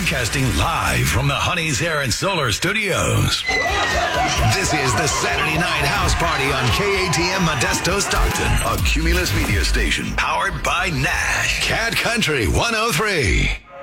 Broadcasting live from the Honey's Hair and Solar Studios. This is the Saturday Night House Party on KATM Modesto Stockton, a Cumulus media station powered by Nash. Cat Country 103.